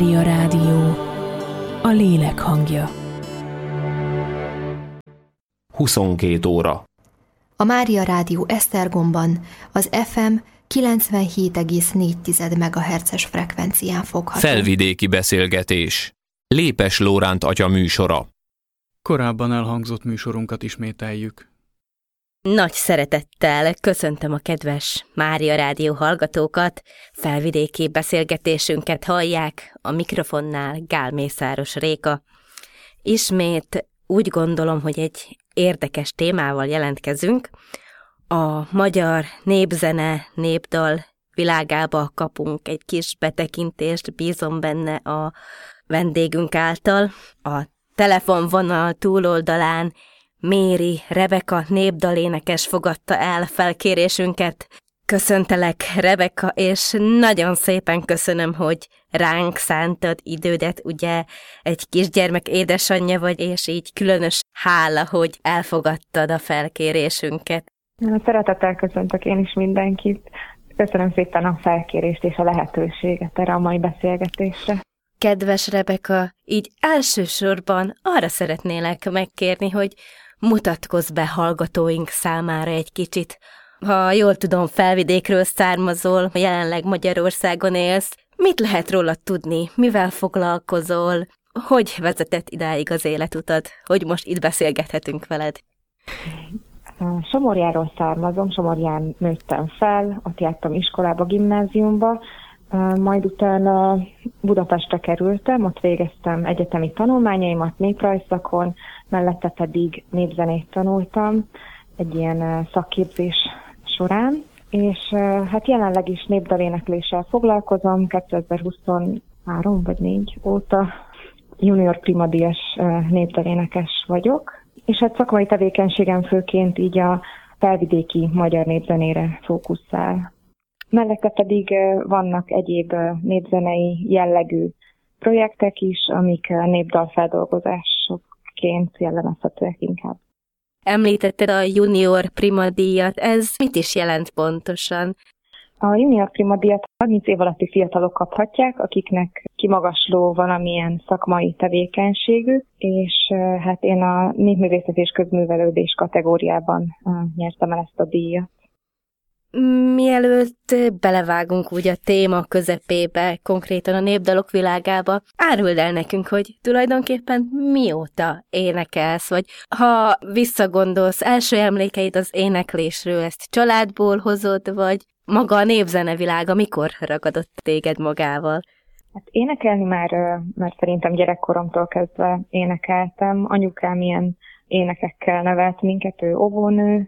Mária Rádió, a lélek hangja. 22 óra. A Mária Rádió Esztergomban az FM 97,4 MHz-es frekvencián fogható. Felvidéki beszélgetés. Lépes Lóránt atya műsora. Korábban elhangzott műsorunkat ismételjük. Nagy szeretettel köszöntöm a kedves Mária Rádió hallgatókat, felvidéki beszélgetésünket hallják, a mikrofonnál Gál Mészáros Réka. Ismét úgy gondolom, hogy egy érdekes témával jelentkezünk. A magyar népzene, népdal világába kapunk egy kis betekintést, bízom benne a vendégünk által. A telefonvonal túloldalán Méri Rebeka népdalénekes fogadta el felkérésünket. Köszöntelek, Rebeka, és nagyon szépen köszönöm, hogy ránk szántad idődet, ugye egy kisgyermek édesanyja vagy, és így különös hála, hogy elfogadtad a felkérésünket. Szeretettel köszöntök én is mindenkit. Köszönöm szépen a felkérést és a lehetőséget erre a mai beszélgetésre. Kedves Rebeka, így elsősorban arra szeretnélek megkérni, hogy mutatkozz be hallgatóink számára egy kicsit. Ha jól tudom, felvidékről származol, jelenleg Magyarországon élsz, mit lehet rólad tudni, mivel foglalkozol, hogy vezetett idáig az életutad, hogy most itt beszélgethetünk veled? Somorjáról származom, Somorján nőttem fel, ott jártam iskolába, gimnáziumba, majd utána Budapestre kerültem, ott végeztem egyetemi tanulmányaimat néprajzszakon, mellette pedig népzenét tanultam egy ilyen szakképzés során, és hát jelenleg is népdalénekléssel foglalkozom, 2023 vagy 4 óta junior primadíjas népdalénekes vagyok, és hát szakmai tevékenységem főként így a felvidéki magyar népzenére fókuszál. Mellette pedig vannak egyéb népzenei jellegű projektek is, amik népdalfeldolgozásokként jellemezhetőek inkább. Említetted a junior primadíjat, ez mit is jelent pontosan? A junior primadíjat 30 év alatti fiatalok kaphatják, akiknek kimagasló valamilyen szakmai tevékenységük, és hát én a népművészet és közművelődés kategóriában nyertem el ezt a díjat. Mielőtt belevágunk úgy a téma közepébe, konkrétan a népdalok világába, áruld el nekünk, hogy tulajdonképpen mióta énekelsz, vagy ha visszagondolsz, első emlékeid az éneklésről, ezt családból hozod, vagy maga a népzene világa mikor ragadott téged magával? Hát énekelni már szerintem gyerekkoromtól kezdve énekeltem. Anyukám ilyen énekekkel nevelt minket, ő óvónő,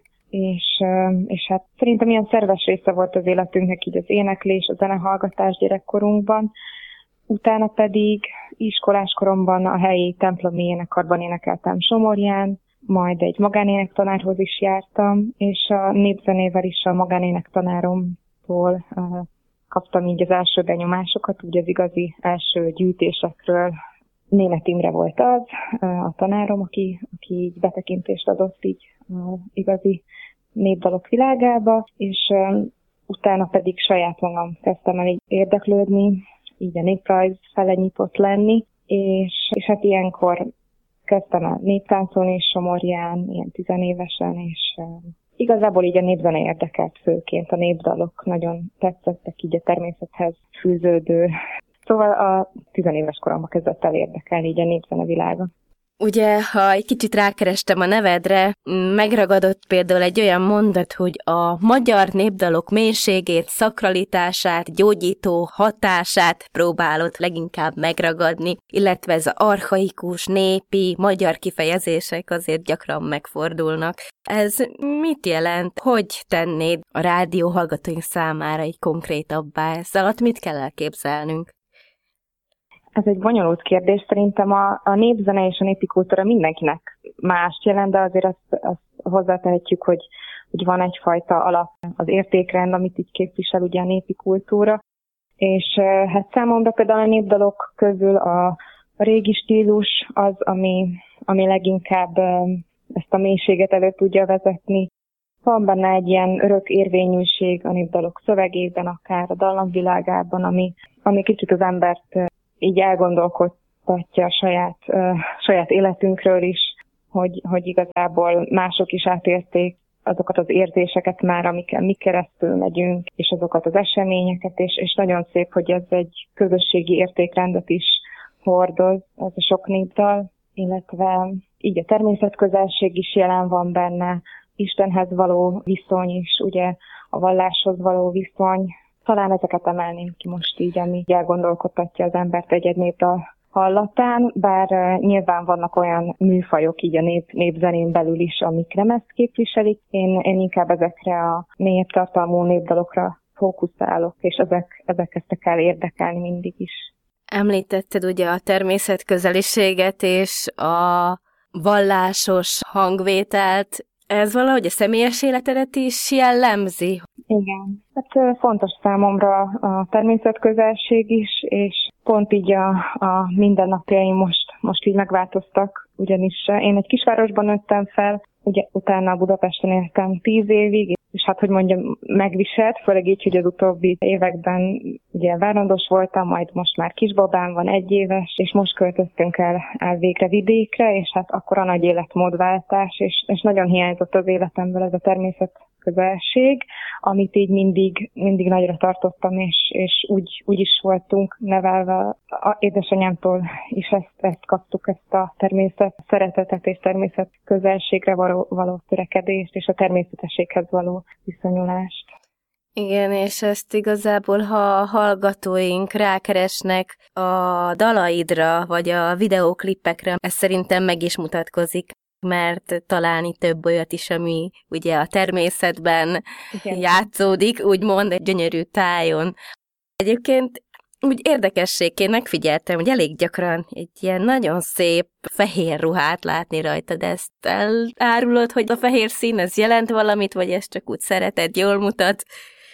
és hát szerintem ilyen szerves része volt az életünknek így az éneklés, a zenehallgatás gyerekkorunkban. Utána pedig iskolás koromban a helyi templomi énekkarban énekeltem Somorján, majd egy magánénektanárhoz is jártam, és a népzenével is a magánénektanáromtól kaptam így az első benyomásokat, úgy az igazi első gyűjtésekről. Németh Imre volt az, a tanárom, aki így betekintést adott így igazi népdalok világába, és utána pedig saját magam kezdtem el így érdeklődni, így a néprajz fele nyitott lenni, és hát ilyenkor kezdtem el néptáncolni Somorján, ilyen 10 évesen, és igazából így a népzene érdekelt főként, a népdalok nagyon tetszettek, így a természethez fűződő. Szóval a 10 éves koromban kezdett el érdekelni így a népzene világa. Ugye, ha egy kicsit rákerestem a nevedre, megragadott például egy olyan mondat, hogy a magyar népdalok mélységét, szakralitását, gyógyító hatását próbálod leginkább megragadni, illetve ez az archaikus, népi, magyar kifejezések azért gyakran megfordulnak. Ez mit jelent? Hogy tennéd a rádió hallgatóink számára egy konkrétabbá? Ez alatt mit kell elképzelnünk? Ez egy bonyolult kérdés. Szerintem a népzene és a népi kultúra mindenkinek mást jelent, de azért azt hozzátehetjük, hogy van egyfajta alap az értékrend, amit így képvisel ugye a népi kultúra. És hát számomra például a népdalok közül a régi stílus az, ami leginkább ezt a mélységet elő tudja vezetni. Van benne egy ilyen örök érvényűség a népdalok szövegében, akár a dallamvilágában, ami kicsit az embert így elgondolkodtatja a saját életünkről is, hogy igazából mások is átérték azokat az érzéseket már, amiken mi keresztül megyünk, és azokat az eseményeket, és nagyon szép, hogy ez egy közösségi értékrendet is hordoz, ez a sok népdal, illetve így a természetközelség is jelen van benne, Istenhez való viszony is, ugye a valláshoz való viszony. Talán ezeket emelném ki most így, ami elgondolkodtatja az embert egy népdal hallatán, bár nyilván vannak olyan műfajok így a népzenén belül is, amik nem ezt képviselik. Én inkább ezekre a mélyebb tartalmú népdalokra fókuszálok, és ezek kezdtek el érdekelni mindig is. Említetted ugye a természetközeliséget és a vallásos hangvételt. Ez valahogy a személyes életedet is jellemzi? Igen. Hát fontos számomra a természetközelség is, és pont így a mindennapjaim most így megváltoztak, ugyanis én egy kisvárosban nőttem fel, ugye utána Budapesten éltem 10 évig, és hát, hogy mondjam, megviselt, főleg így, hogy az utóbbi években ugye várandós voltam, majd most már kisbabám van 1 éves, és most költöztünk el végre vidékre, és hát akkor a nagy életmódváltás, és nagyon hiányzott az életemből ez a természetközelség, amit így mindig nagyra tartottam, és úgy is voltunk nevelve. Édesanyámtól is ezt kaptuk, ezt a természet szeretetet és természetközelségre való törekedést, és a természetességhez való viszonyulást. Igen, és ezt igazából, ha a hallgatóink rákeresnek a dalaidra, vagy a videóklipekre, ez szerintem meg is mutatkozik, mert találni több olyat is, ami ugye a természetben játszódik, úgymond egy gyönyörű tájon. Egyébként úgy érdekességként megfigyeltem, hogy elég gyakran egy ilyen nagyon szép fehér ruhát látni rajtad. Ezt elárulod, hogy a fehér szín ez jelent valamit, vagy ez csak úgy szereted, jól mutat?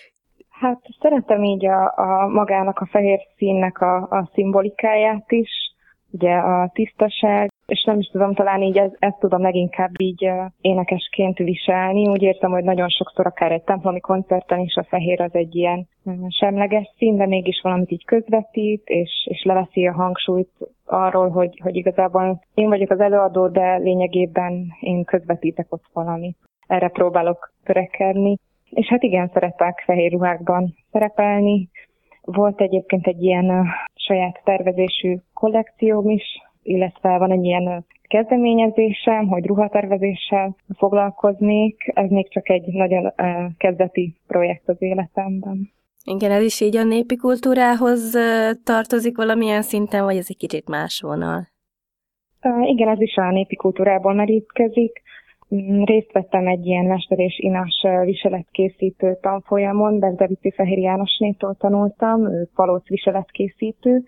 Hát szeretem így a magának a fehér színnek a szimbolikáját is, ugye a tisztaság, és nem is tudom, talán így ezt tudom leginkább így énekesként viselni. Úgy értem, hogy nagyon sokszor akár egy templomi koncerten is a fehér az egy ilyen semleges szín, de mégis valamit így közvetít, és leveszi a hangsúlyt arról, hogy igazából én vagyok az előadó, de lényegében én közvetítek ott valamit. Erre próbálok törekedni. És hát igen, szeretek fehér ruhákban szerepelni. Volt egyébként egy ilyen saját tervezésű kollekcióm is, illetve van egy ilyen kezdeményezésem, hogy ruhatervezéssel foglalkoznék. Ez még csak egy nagyon kezdeti projekt az életemben. Igen, ez is így a népi kultúrához tartozik valamilyen szinten, vagy ez egy kicsit más vonal? Igen, ez is a népi kultúrából merítkezik. Részt vettem egy ilyen mester és inas viseletkészítő tanfolyamon, Berzevici Fehér Jánosnétól tanultam, ő palóc viseletkészítő,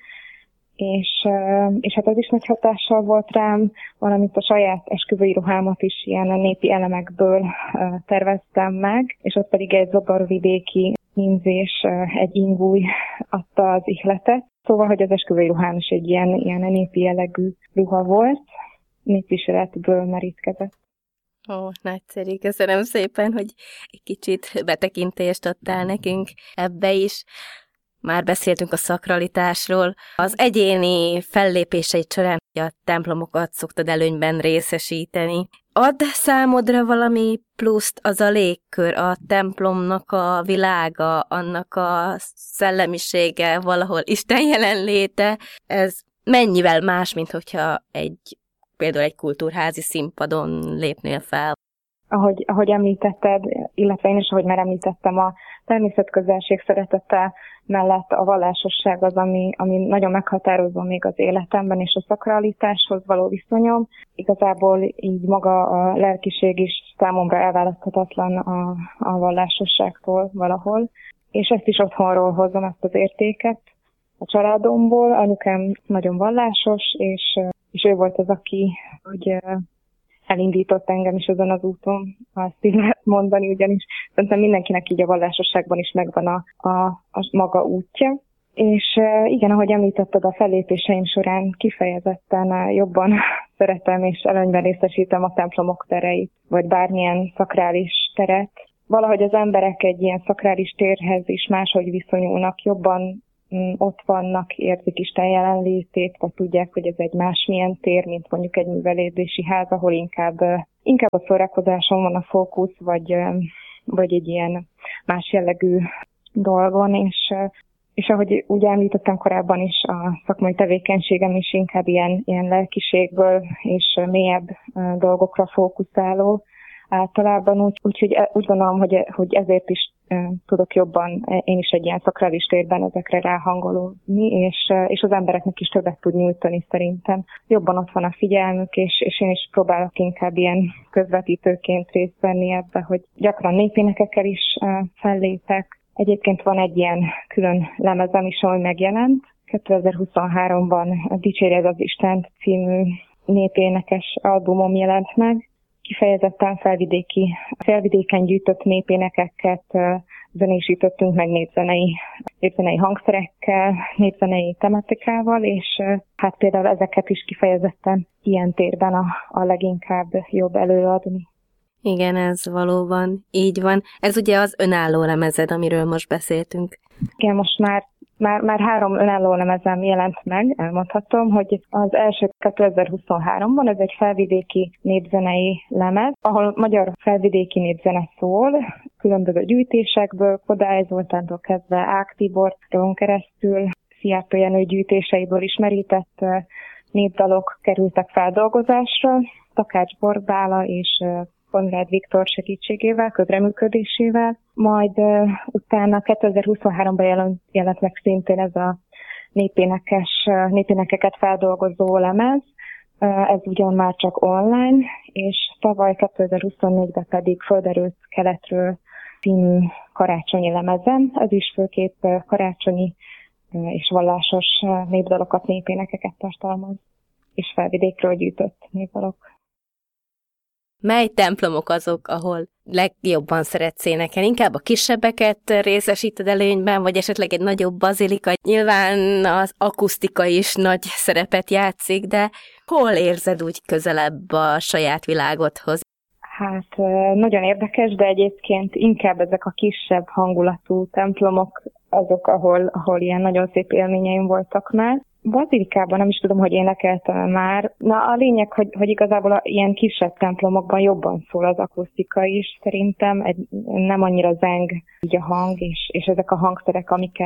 és hát ez is nagy hatással volt rám, valamint a saját esküvői ruhámat is ilyen népi elemekből terveztem meg, és ott pedig egy zoborvidéki hímzés, egy ingúj adta az ihletet. Szóval, hogy az esküvői ruhám is egy ilyen népi jellegű ruha volt, népviseletből merítkezett. Ó, nagyszerű, köszönöm szépen, hogy egy kicsit betekintést adtál nekünk ebbe is. Már beszéltünk a szakralitásról. Az egyéni fellépéseid során a templomokat szoktad előnyben részesíteni. Ad számodra valami pluszt az a légkör, a templomnak a világa, annak a szellemisége, valahol Isten jelenléte? Ez mennyivel más, mint hogyha például egy kultúrházi színpadon lépnél fel? Ahogy említetted, illetve én is, ahogy már említettem, a természetközelség szeretete mellett a vallásosság az, ami nagyon meghatározó még az életemben, és a szakralitáshoz való viszonyom. Igazából így maga a lelkiség is számomra elválaszthatatlan a vallásosságtól valahol, és ezt is otthonról hozom, ezt az értéket a családomból. Anyukám nagyon vallásos, és ő volt az, aki hogy elindított engem is ezen az úton, azt így lehet mondani, ugyanis szerintem mindenkinek így a vallásosságban is megvan a maga útja. És igen, ahogy említetted, a fellépéseim során kifejezetten jobban szeretem és előnyben részesítem a templomok tereit, vagy bármilyen szakrális teret. Valahogy az emberek egy ilyen szakrális térhez is máshogy viszonyulnak, jobban ott vannak, érzik Isten jelenlétét, vagy tudják, hogy ez egy másmilyen tér, mint mondjuk egy művelődési ház, ahol inkább a szórakozáson van a fókusz, vagy egy ilyen más jellegű dolgon, és ahogy úgy említettem korábban is, a szakmai tevékenységem is inkább ilyen lelkiségből és mélyebb dolgokra fókuszáló általában, úgyhogy úgy gondolom, hogy ezért is tudok jobban én is egy ilyen szakrális térben ezekre ráhangolódni, és az embereknek is többet tud nyújtani szerintem. Jobban ott van a figyelmük, és én is próbálok inkább ilyen közvetítőként részt venni ebbe, hogy gyakran népénekekkel is fellépek. Egyébként van egy ilyen külön lemezem is, ami megjelent. 2023-ban a Dicsérjed az Istent című népénekes albumom jelent meg. Kifejezetten felvidéken gyűjtött népénekeket zenésítettünk meg népzenei hangszerekkel, népzenei tematikával, és hát például ezeket is kifejezetten ilyen térben a leginkább jobb előadni. Igen, ez valóban így van. Ez ugye az önálló lemezed, amiről most beszéltünk. Igen, most már 3 önálló lemezem jelent meg, elmondhatom, hogy az első 2023-ban, ez egy felvidéki népzenei lemez, ahol magyar felvidéki népzene szól, különböző gyűjtésekből, Kodály Zoltántól kezdve Ág Tiboron keresztül, Szijjártó Jenő gyűjtéseiből ismerített népdalok kerültek feldolgozásra, Takács Borbála és Konrád Viktor segítségével, közreműködésével, majd utána 2023-ban jelent meg szintén ez a népénekeket feldolgozó lemez, ez ugyan már csak online, és tavaly 2024-ben pedig Földerőt keletről című karácsonyi lemezem, ez is főképp karácsonyi és vallásos népdalokat, népénekeket tartalmaz, és felvidékről gyűjtött népdalok. Mely templomok azok, ahol legjobban szeretsz énekelni? Inkább a kisebbeket részesíted előnyben, vagy esetleg egy nagyobb bazilika? Nyilván az akusztika is nagy szerepet játszik, de hol érzed úgy közelebb a saját világodhoz? Hát nagyon érdekes, de egyébként inkább ezek a kisebb hangulatú templomok azok, ahol ilyen nagyon szép élményeim voltak már. Bazilikában nem is tudom, hogy énekeltem már. Na, a lényeg, hogy igazából ilyen kisebb templomokban jobban szól az akusztika is. Szerintem nem annyira zeng így a hang, és ezek a hangszerek,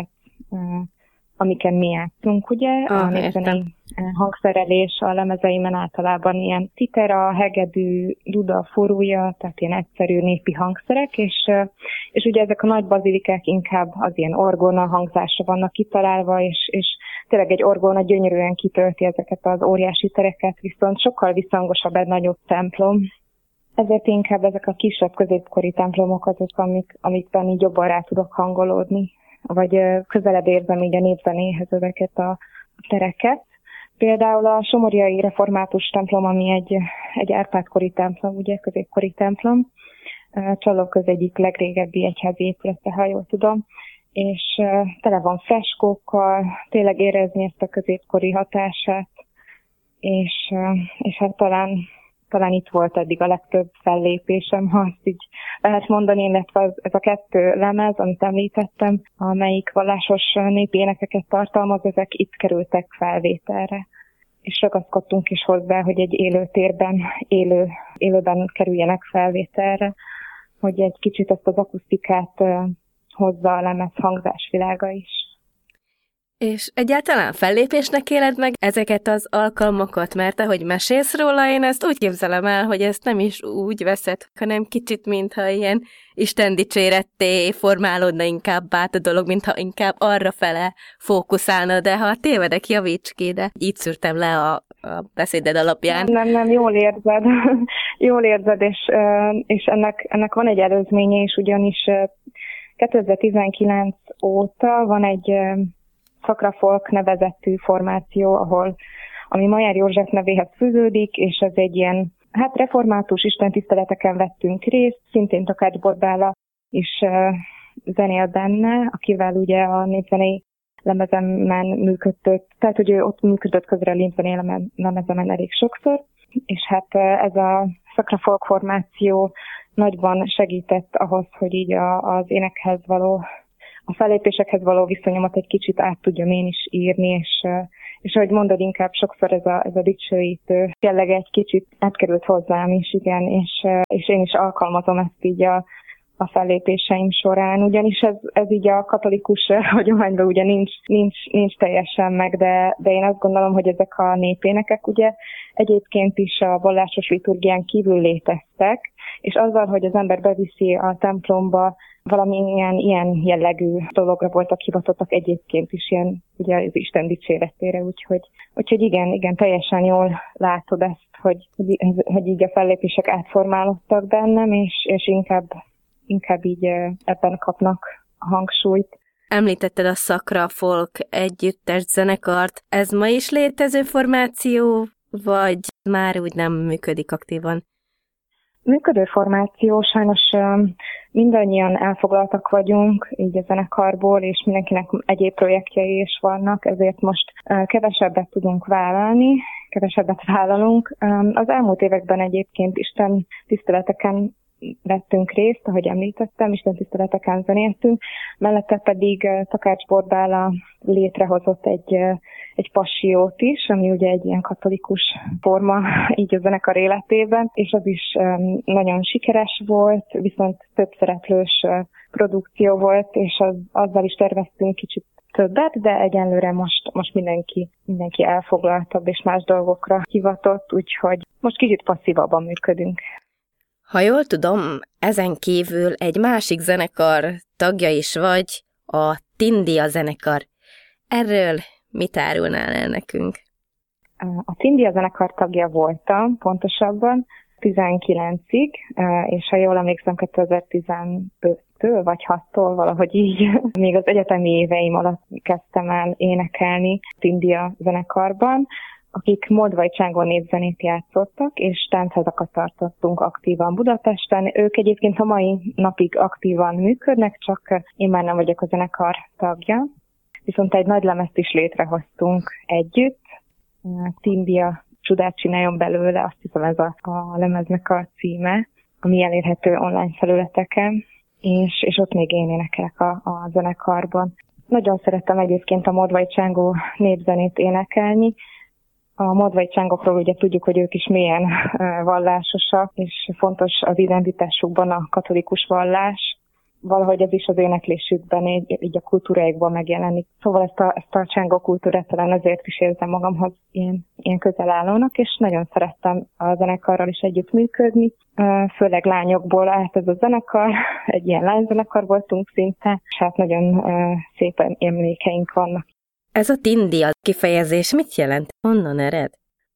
amiken mi játszunk, ugye? A népzenei hangszerelés a lemezeimen általában ilyen citera, hegedű, duda, forúja, tehát ilyen egyszerű népi hangszerek, és ugye ezek a nagy bazilikák inkább az ilyen orgona hangzásra vannak kitalálva, és tényleg egy orgona gyönyörűen kitölti ezeket az óriási tereket, viszont sokkal visszhangosabb egy nagyobb templom. Ezért inkább ezek a kisebb középkori templomok azok, amikben így jobban rá tudok hangolódni, vagy közelebb érzem így a népzenéhez ezeket a tereket. Például a somorjai református templom, ami egy Árpád-kori templom, ugye középkori templom, Csallóköz egyik legrégebbi egyházi épülete, ha jól tudom, és tele van freskókkal, tényleg érezni ezt a középkori hatását, és hát talán itt volt eddig a legtöbb fellépésem, ha azt így lehet mondani, illetve ez a 2 lemez, amit említettem, amelyik vallásos népi énekeket tartalmaz, ezek itt kerültek felvételre. És ragaszkodtunk is hozzá, hogy egy élő térben, élőben kerüljenek felvételre, hogy egy kicsit ezt az akusztikát hozza a lemez hangzásvilága is. És egyáltalán fellépésnek éled meg ezeket az alkalmakat, mert ahogy mesélsz róla, én ezt úgy képzelem el, hogy ezt nem is úgy veszed, hanem kicsit, mintha ilyen Isten dicséretté formálódna inkább át a dolog, mintha inkább arra fele fókuszálna, de ha tévedek, javíts ki, de így szűrtem le a beszéded alapján. Nem, jól érzed, és ennek van egy előzménye is, ugyanis 2019 óta van egy Szakrafolk nevezetű formáció, ami Majár József nevéhez fűződik, és ez egy ilyen, református istentiszteleteken vettünk részt, szintén Takács Borbála is zenél benne, akivel ugye a népzenei lemezemen működött, tehát hogy ő ott működött közre a népzenei lemezemen elég sokszor, és hát ez a Szakrafolk formáció nagyban segített ahhoz, hogy így az énekhez való a fellépésekhez való viszonyomat egy kicsit át tudjam én is írni, és ahogy mondod, inkább sokszor ez a dicsőítő jelleg egy kicsit átkerült hozzám is, igen, és én is alkalmazom ezt így a fellépéseim során, ugyanis ez így a katolikus hagyományban ugye nincs teljesen meg, de én azt gondolom, hogy ezek a népénekek ugye egyébként is a vallásos liturgián kívül léteztek, és azzal, hogy az ember beviszi a templomba, valamilyen ilyen jellegű dologra voltak hivatottak egyébként is, ilyen ugye az Isten dicséretére, úgyhogy igen, teljesen jól látod ezt, hogy így a fellépések átformálódtak bennem, és inkább így ebben kapnak hangsúlyt. Említetted a Szakra Folk együttes zenekart. Ez ma is létező formáció, vagy már úgy nem működik aktívan? Működő formáció, sajnos mindannyian elfoglaltak vagyunk így a zenekarból, és mindenkinek egyéb projektjei is vannak, ezért most kevesebbet tudunk vállalni, kevesebbet vállalunk. Az elmúlt években egyébként Isten tiszteleteken vettünk részt, ahogy említettem, istentiszteleteken zenéltünk, mellette pedig Takács Borbála létrehozott egy passiót is, ami ugye egy ilyen katolikus forma így a zenekar életében, és az is nagyon sikeres volt, viszont több szereplős produkció volt, és azzal is terveztünk kicsit többet, de egyenlőre most mindenki elfoglaltabb és más dolgokra hivatott, úgyhogy most kicsit passzívabban működünk. Ha jól tudom, ezen kívül egy másik zenekar tagja is vagy, a Tindia zenekar. Erről mit árulnál el nekünk? A Tindia zenekar tagja voltam, pontosabban 19-ig, és ha jól emlékszem, 2015-től vagy 6-tól valahogy így, még az egyetemi éveim alatt kezdtem el énekelni Tindia zenekarban, akik moldvai csángó népzenét játszottak, és táncházakat tartottunk aktívan Budapesten. Ők egyébként a mai napig aktívan működnek, csak én már nem vagyok a zenekar tagja. Viszont egy nagy lemezt is létrehoztunk együtt. Tindia csodát csináljon belőle, azt hiszem ez a lemeznek a címe, ami elérhető online felületeken, és ott még én énekelek a zenekarban. Nagyon szerettem egyébként a moldvai csángó népzenét énekelni. A moldvai csángokról ugye tudjuk, hogy ők is mélyen vallásosak, és fontos az identitásukban a katolikus vallás. Valahogy ez is az éneklésükben, így a kultúráikban megjelenik. Szóval ezt a csángó kultúrát talán azért is érzem magamhoz ilyen közelállónak, és nagyon szerettem a zenekarral is együtt működni. Főleg lányokból állt ez a zenekar, egy ilyen lányzenekar voltunk szinte, és hát nagyon szépen emlékeink vannak. Ez a Tindia kifejezés mit jelent? Honnan ered?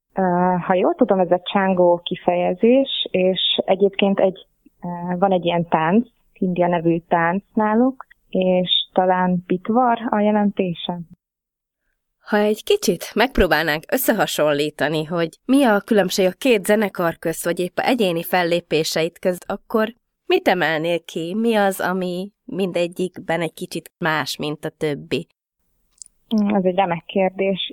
Ha jól tudom, ez a csángó kifejezés, és egyébként van egy ilyen tánc, Tindia nevű tánc náluk, és talán pitvar a jelentése. Ha egy kicsit megpróbálnánk összehasonlítani, hogy mi a különbség a két zenekar közt, vagy épp a egyéni fellépéseit közt, akkor mit emelnél ki? Mi az, ami mindegyikben egy kicsit más, mint a többi? Ez egy remek kérdés,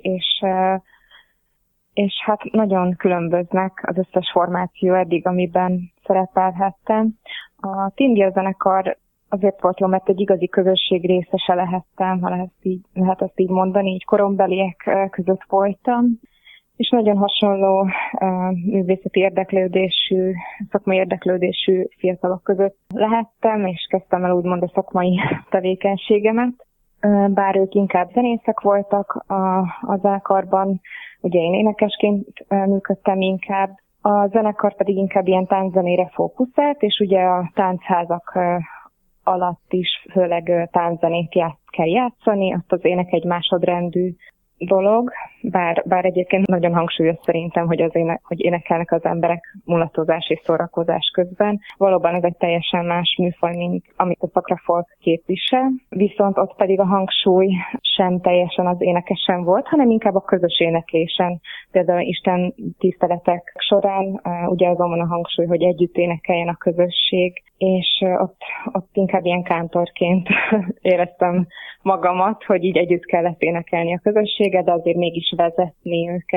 és hát nagyon különböznek az összes formáció eddig, amiben szerepelhettem. A Tindia zenekar azért volt jó, mert egy igazi közösség részese lehettem, ha lehet ezt így mondani, így korombeliek között voltam, és nagyon hasonló művészeti érdeklődésű, szakmai érdeklődésű fiatalok között lehettem, és kezdtem el úgymond a szakmai tevékenységemet. Bár ők inkább zenészek voltak a zenekarban, ugye én énekesként működtem inkább, a zenekar pedig inkább ilyen tánczenére fókuszált, és ugye a táncházak alatt is főleg tánczenét kell játszani, azt az ének egy másodrendű dolog, bár egyébként nagyon hangsúlyos szerintem, hogy énekelnek az emberek mulatozás és szórakozás közben. Valóban ez egy teljesen más műfaj, mint amit a Szakra Folk képvisel, viszont ott pedig a hangsúly sem teljesen az énekesen volt, hanem inkább a közös éneklésen. Például Isten tiszteletek során ugye azon van a hangsúly, hogy együtt énekeljen a közösség, és ott inkább ilyen kántorként éreztem magamat, hogy így együtt kellett énekelni a közösséget, de azért mégis vezetni őket.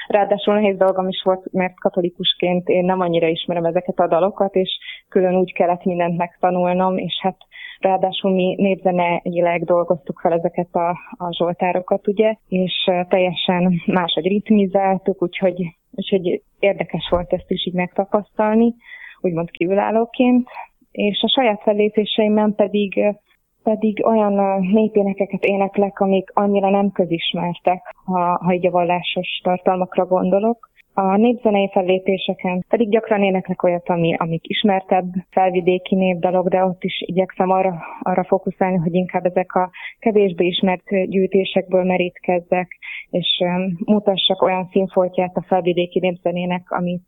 Ráadásul nehéz dolgom is volt, mert katolikusként én nem annyira ismerem ezeket a dalokat, és külön úgy kellett mindent megtanulnom, és hát ráadásul mi népzeneileg dolgoztuk fel ezeket a zsoltárokat, ugye, és teljesen máshogy ritmizáltuk, úgyhogy érdekes volt ezt is így megtapasztalni, úgymond kívülállóként, és a saját fellépéseimben pedig olyan népénekeket éneklek, amik annyira nem közismertek, ha így a vallásos tartalmakra gondolok. A népzenei fellépéseken pedig gyakran éneklek olyat, amik ismertebb felvidéki népdalok, de ott is igyekszem arra fókuszálni, hogy inkább ezek a kevésbé ismert gyűjtésekből merítkezzek, és mutassak olyan színfoltját a felvidéki népzenének,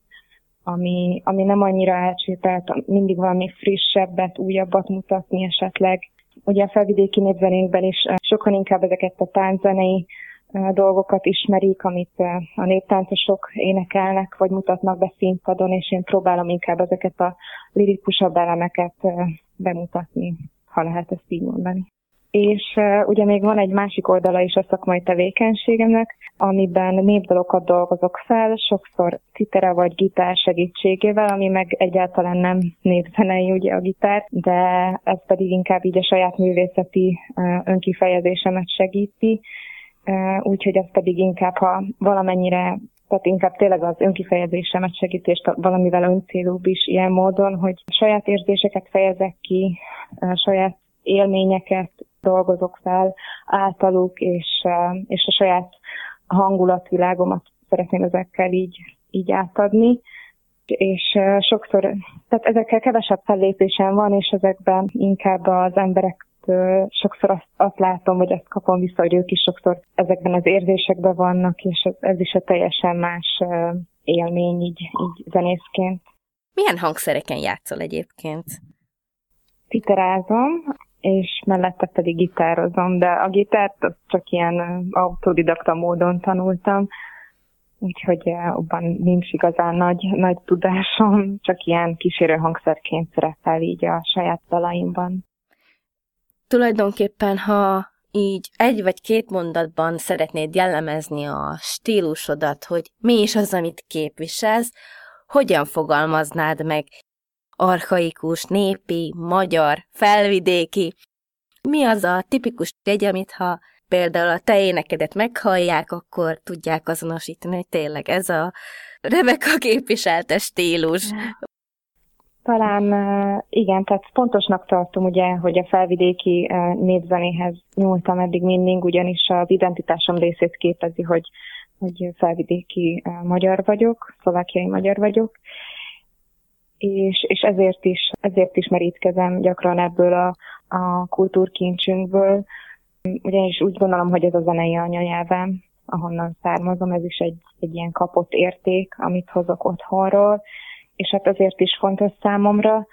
ami nem annyira elcsépelt, mindig valami frissebbet, újabbat mutatni esetleg. Ugye a felvidéki népzenénkben is sokan inkább ezeket a tánczenei dolgokat ismerik, amit a néptáncosok énekelnek, vagy mutatnak be színpadon, és én próbálom inkább ezeket a lirikusabb elemeket bemutatni, ha lehet ezt így mondani. És ugye még van egy másik oldala is a szakmai tevékenységemnek, amiben népdalokat dolgozok fel, sokszor citera vagy gitár segítségével, ami meg egyáltalán nem népzenei ugye a gitár, de ez pedig inkább így a saját művészeti önkifejezésemet segíti, úgyhogy ez pedig inkább, ha valamennyire, tehát inkább tényleg az önkifejezésemet segítést valamivel öncélúbb is ilyen módon, hogy saját érzéseket fejezek ki, saját élményeket dolgozok fel általuk, és a saját hangulatvilágomat szeretném ezekkel így átadni. És sokszor, tehát ezekkel kevesebb fellépésem van, és ezekben inkább az emberek sokszor azt látom, vagy azt kapom vissza, hogy ők is sokszor ezekben az érzésekben vannak, és ez is egy teljesen más élmény így zenészként. Milyen hangszereken játszol egyébként? Citerázom, és mellette pedig gitározom, de a gitárt csak ilyen autodidakta módon tanultam, úgyhogy abban nincs igazán nagy tudásom, csak ilyen kísérő hangszerként szerepel így a saját dalaimban. Tulajdonképpen, ha így egy vagy két mondatban szeretnéd jellemezni a stílusodat, hogy mi is az, amit képviselsz, hogyan fogalmaznád meg? Archaikus, népi, magyar, felvidéki. Mi az a tipikus jegy, amit ha például a te énekedet meghallják, akkor tudják azonosítani, hogy tényleg ez a Rebeka képviselte stílus? Talán igen, tehát pontosnak tartom ugye, hogy a felvidéki népzenéhez nyúltam eddig mindig, ugyanis az identitásom részét képezi, hogy felvidéki magyar vagyok, szlovákiai magyar vagyok, és ezért is merítkezem gyakran ebből a kultúrkincsünkből. Ugyanis úgy gondolom, hogy ez a zenei anyanyelvem, ahonnan származom, ez is egy ilyen kapott érték, amit hozok otthonról, és hát ezért is fontos számomra.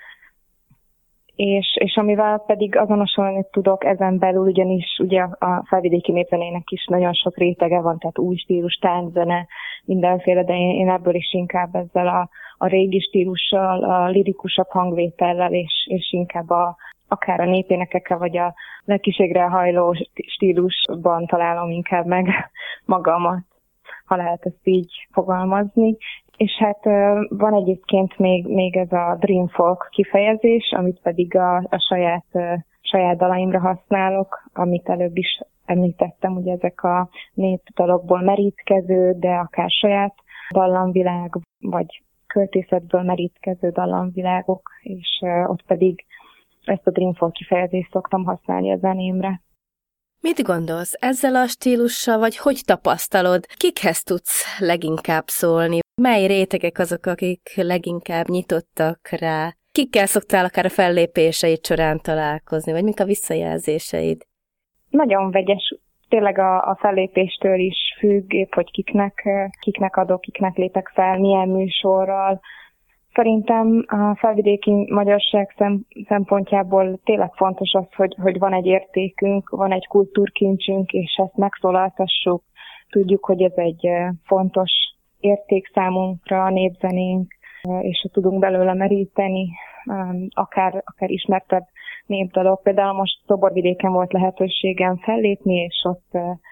És amivel pedig azonosulni tudok ezen belül, ugyanis ugye a felvidéki népzenének is nagyon sok rétege van, tehát új stílus, tánczene, mindenféle, de én ebből is inkább ezzel a régi stílussal, a lirikusabb hangvétellel, és inkább akár a népénekekkel, vagy a lelkiségre hajló stílusban találom inkább meg magamat, ha lehet ezt így fogalmazni. És hát van egyébként még ez a dream folk kifejezés, amit pedig a saját dalaimra használok, amit előbb is említettem, ugye ezek a népdalokból merítkező, de akár saját dallamvilág, vagy költészetből merítkező dallamvilágok, és ott pedig ezt a dream folk kifejezést szoktam használni a zenémre. Mit gondolsz ezzel a stílussal, vagy hogy tapasztalod? Kikhez tudsz leginkább szólni? Mely rétegek azok, akik leginkább nyitottak rá? Kikkel szoktál akár a fellépéseid során találkozni, vagy mik a visszajelzéseid? Nagyon vegyes. Tényleg a fellépéstől is függ, épp, hogy kiknek adok, kiknek lépek fel, milyen műsorral. Szerintem a felvidéki magyarság szempontjából tényleg fontos az, hogy van egy értékünk, van egy kultúrkincsünk, és ezt megszólaltassuk. Tudjuk, hogy ez egy fontos érték számunkra, a népzenénk, és tudunk belőle meríteni, akár ismertebb népdalok. Például most Szoborvidéken volt lehetőségem fellépni, és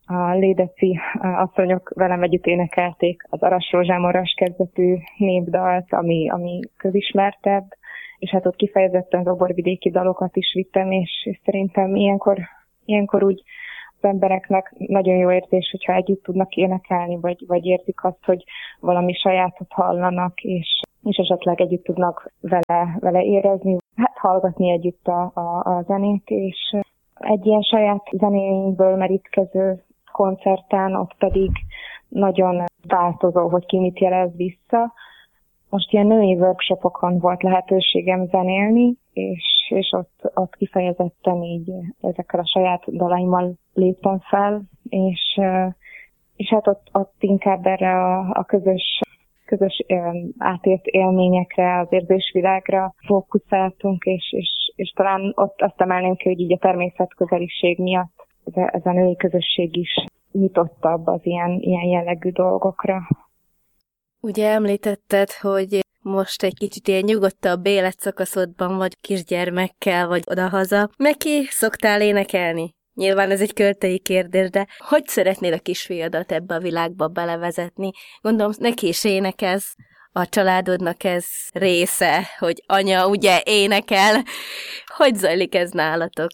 a Lédeci asszonyok velem együtt énekelték az Aras Rózsámoras kezdetű népdalt, ami közismertebb, és hát ott kifejezetten zoborvidéki dalokat is vittem, és szerintem ilyenkor úgy az embereknek nagyon jó érzés, hogyha együtt tudnak énekelni, vagy érzik azt, hogy valami sajátot hallanak, és esetleg együtt tudnak vele érezni, hát hallgatni együtt a zenét, és egy ilyen saját zenéinkből merítkező koncerten ott pedig nagyon változó, hogy ki mit jelez vissza. Most ilyen női workshopokon volt lehetőségem zenélni, és ott kifejezetten így ezekkel a saját dalaimmal léptem fel, és hát ott inkább erre a közös átélt élményekre, az érzésvilágra fókuszáltunk, és talán ott azt emelném ki, hogy így a természetközeliség miatt ez a női közösség is nyitottabb az ilyen jellegű dolgokra. Ugye említetted, hogy most egy kicsit ilyen nyugodtabb életszakaszodban vagy kisgyermekkel, vagy odahaza. Neki szoktál énekelni? Nyilván ez egy költői kérdés, de hogy szeretnéd a kisfiadat ebbe a világba belevezetni? Gondolom, neki is énekelsz, a családodnak ez része, hogy anya ugye énekel. Hogy zajlik ez nálatok?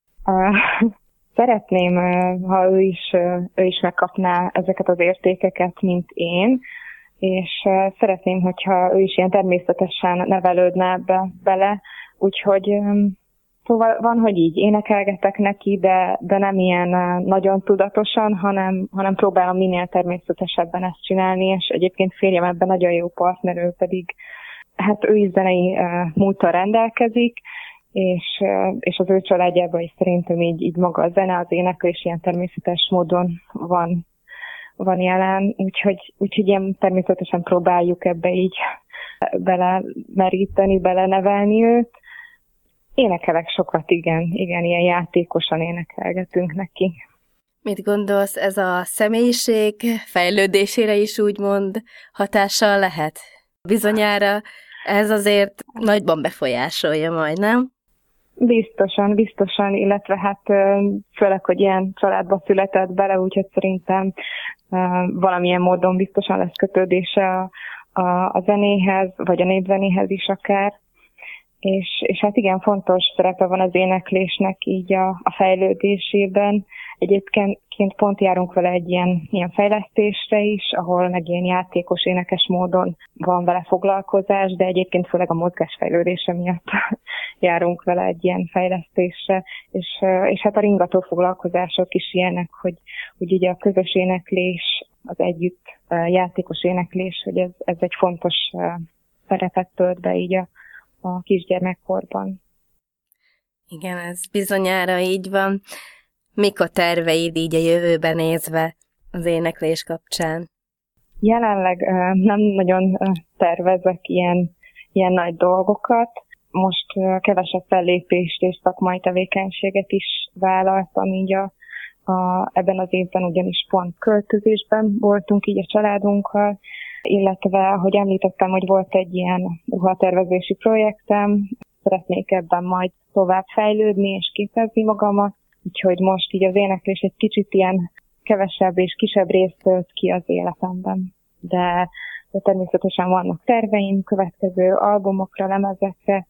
Szeretném, ha ő is megkapná ezeket az értékeket, mint én, és szeretném, hogyha ő is ilyen természetesen nevelődne ebbe bele, úgyhogy szóval van, hogy így énekelgetek neki, de nem ilyen nagyon tudatosan, hanem próbálom minél természetesebben ezt csinálni, és egyébként férjem ebben nagyon jó partner, ő pedig, hát ő is zenei múlttal rendelkezik, és az ő családjában is szerintem így maga a zene, az éneklés ilyen természetes módon van jelen, úgyhogy ilyen természetesen próbáljuk ebbe így belemeríteni, belenevelni őt. Énekelek sokat, igen, ilyen játékosan énekelgetünk neki. Mit gondolsz, ez a személyiség fejlődésére is úgymond hatással lehet? Bizonyára ez azért nagyban befolyásolja majd, nem? Biztosan, illetve hát főleg, hogy ilyen családba született bele, úgyhogy szerintem valamilyen módon biztosan lesz kötődése a zenéhez, vagy a népzenéhez is akár. És hát igen, fontos szerepe van az éneklésnek így a fejlődésében. Egyébként pont járunk vele egy ilyen fejlesztésre is, ahol meg ilyen játékos, énekes módon van vele foglalkozás, de egyébként főleg a mozgásfejlődése miatt járunk vele egy ilyen fejlesztésre, és hát a ringató foglalkozások is ilyenek, hogy ugye a közös éneklés, az együtt játékos éneklés, hogy ez egy fontos szerepet tölt be így a kisgyermekkorban. Igen, ez bizonyára így van. Mik a terveid így a jövőben nézve az éneklés kapcsán? Jelenleg nem nagyon tervezek ilyen nagy dolgokat. Most kevesebb fellépést és szakmai tevékenységet is vállaltam így ebben az évben, ugyanis pont költözésben voltunk így a családunkkal, illetve, ahogy említettem, hogy volt egy ilyen ruhatervezési projektem, szeretnék ebben majd tovább fejlődni és képezni magamat, úgyhogy most így az éneklés egy kicsit ilyen kevesebb és kisebb részt tölt ki az életemben. De természetesen vannak terveim következő albumokra, lemezekre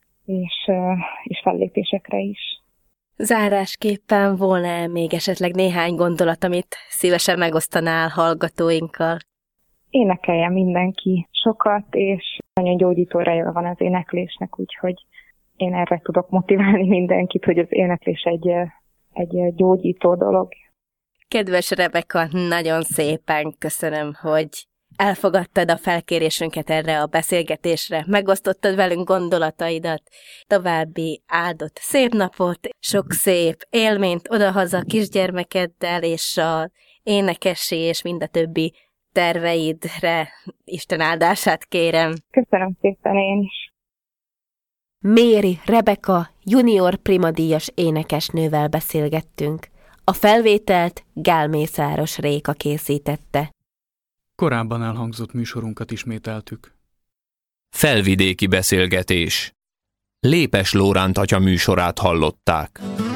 és fellépésekre is. Zárásképpen volna még esetleg néhány gondolat, amit szívesen megosztanál hallgatóinkkal? Énekeljen mindenki sokat, és nagyon gyógyító ereje van az éneklésnek, úgyhogy én erre tudok motiválni mindenkit, hogy az éneklés egy gyógyító dolog. Kedves Rebeka, nagyon szépen köszönöm, hogy elfogadtad a felkérésünket erre a beszélgetésre, megosztottad velünk gondolataidat, további áldott szép napot, sok szép élményt odahaza kisgyermekeddel, és a énekessé és mind a többi terveidre Isten áldását kérem. Köszönöm szépen én is. Méri Rebeka junior primadíjas énekesnővel beszélgettünk. A felvételt Gál Mészáros Réka készítette. Korábban elhangzott műsorunkat ismételtük. Felvidéki beszélgetés. Lépes Lóránt atya műsorát hallották.